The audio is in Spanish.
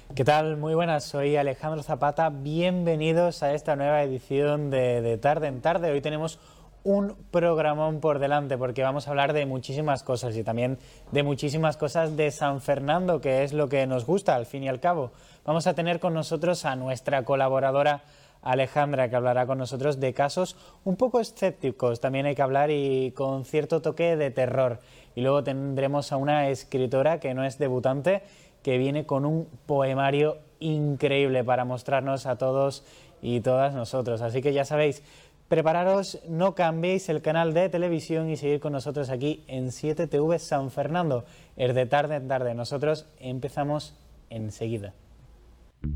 ¿Qué tal? Muy buenas, soy Alejandro Zapata. Bienvenidos a esta nueva edición de Tarde en Tarde. Hoy tenemos un programón por delante porque vamos a hablar de muchísimas cosas y también de muchísimas cosas de San Fernando, que es lo que nos gusta al fin y al cabo. Vamos a tener con nosotros a nuestra colaboradora Alejandra, que hablará con nosotros de casos un poco escépticos, también hay que hablar, y con cierto toque de terror. Y luego tendremos a una escritora que no es debutante, que viene con un poemario increíble para mostrarnos a todos y todas nosotros. Así que ya sabéis, prepararos, no cambiéis el canal de televisión y seguir con nosotros aquí en 7TV San Fernando, es de Tarde en Tarde. Nosotros empezamos enseguida.